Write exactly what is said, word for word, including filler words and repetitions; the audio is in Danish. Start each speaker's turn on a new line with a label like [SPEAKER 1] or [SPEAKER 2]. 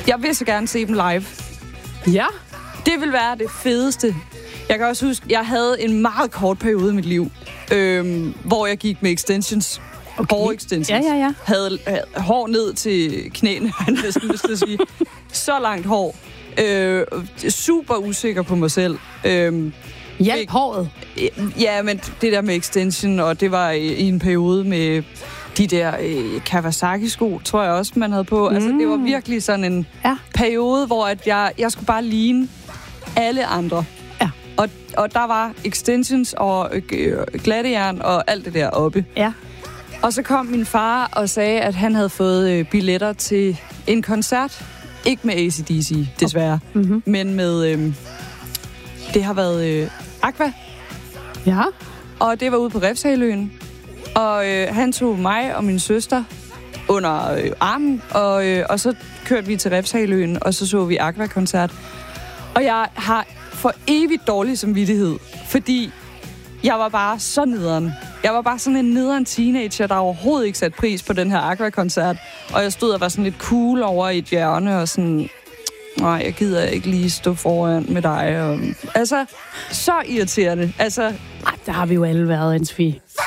[SPEAKER 1] Jeg vil så gerne se dem live.
[SPEAKER 2] Ja.
[SPEAKER 1] Det vil være det fedeste. Jeg kan også huske, jeg havde en meget kort periode i mit liv, øhm, hvor jeg gik med extensions. Okay. Hårde extensions.
[SPEAKER 2] Ja, ja, ja.
[SPEAKER 1] Havde, havde hår ned til knæene, han næsten lyst til at sige. Så langt hår. Øh, super usikker på mig selv. Øh,
[SPEAKER 2] Hjælp håret.
[SPEAKER 1] Ja, men det der med extension, og det var i, i en periode med de der øh, Kawasaki-sko, tror jeg også, man havde på. Mm. Altså, det var virkelig sådan en ja. periode, hvor at jeg, jeg skulle bare ligne alle andre.
[SPEAKER 2] Ja.
[SPEAKER 1] Og, og der var extensions og øh, glattejern og alt det der oppe.
[SPEAKER 2] Ja.
[SPEAKER 1] Og så kom min far og sagde, at han havde fået øh, billetter til en koncert. Ikke med A C D C, desværre. Mm-hmm. Men med... Øh, det har været øh, Aqua.
[SPEAKER 2] Ja.
[SPEAKER 1] Og det var ude på Refshaløen. Og øh, han tog mig og min søster under øh, armen. Og, øh, og så kørte vi til Refshaløen, og så så vi Aqua-koncert. Og jeg har for evigt dårlig samvittighed, fordi jeg var bare så nederen. Jeg var bare sådan en nederen teenager, der overhovedet ikke satte pris på den her Aqua-koncert. Og jeg stod og var sådan lidt cool over i et hjørne og sådan... Nej, jeg gider ikke lige stå foran med dig. Og, altså, så irriterende. Altså,
[SPEAKER 2] ej, der har vi jo alle været, Anne-Sophie.